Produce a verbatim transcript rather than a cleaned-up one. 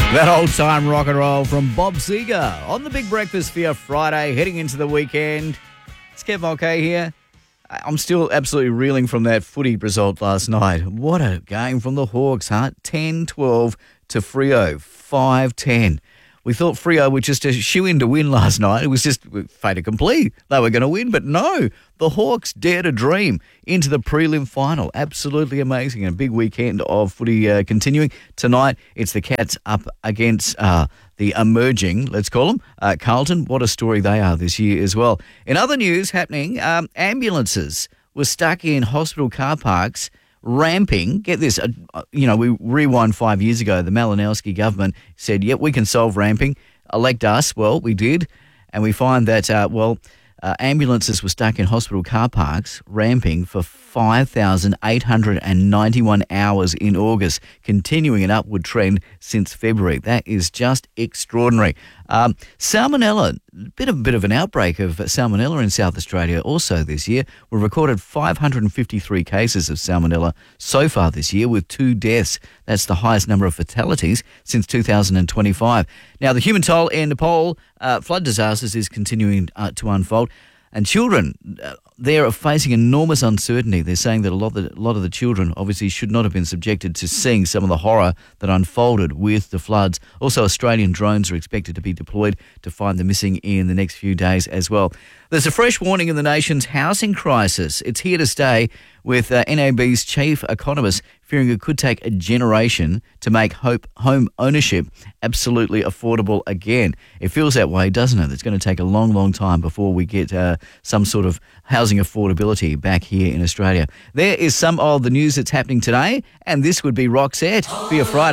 That old-time rock and roll from Bob Seger on the Big Breakfast for your Friday, heading into the weekend. It's Kev Mulcahy here. I'm still absolutely reeling from that footy result last night. What a game from the Hawks, huh? ten twelve to Freo, five ten. We thought Freo were just a shoe-in to win last night. It was just fait accompli. They were going to win, but no. The Hawks dared a dream into the prelim final. Absolutely amazing. And a big weekend of footy uh, continuing. Tonight, it's the Cats up against uh, the emerging, let's call them, uh, Carlton. What a story they are this year as well. In other news happening, um, ambulances were stuck in hospital car parks ramping. Get this, uh, you know, we rewind five years ago, the Malinowski government said, yep, we can solve ramping. Elect us. Well, we did. And we find that, uh, well, uh, ambulances were stuck in hospital car parks ramping for five thousand eight hundred ninety-one hours in August, continuing an upward trend since February. That is just extraordinary. Um, salmonella, a bit of, a bit of an outbreak of salmonella in South Australia also this year. We've recorded five hundred fifty-three cases of salmonella so far this year, with two deaths. That's the highest number of fatalities since two thousand twenty-five. Now, the human toll in Nepal, uh, flood disasters is continuing uh, to unfold. And children, uh, they're facing enormous uncertainty. They're saying that a lot, of the, a lot of the children obviously should not have been subjected to seeing some of the horror that unfolded with the floods. Also, Australian drones are expected to be deployed to find the missing in the next few days as well. There's a fresh warning in the nation's housing crisis. It's here to stay, with uh, N A B's chief economist fearing it could take a generation to make hope home ownership absolutely affordable again. It feels that way, doesn't it? It's going to take a long, long time before we get uh, some sort of housing affordability back here in Australia. There is some of the news that's happening today, and this would be Roxette for your Friday.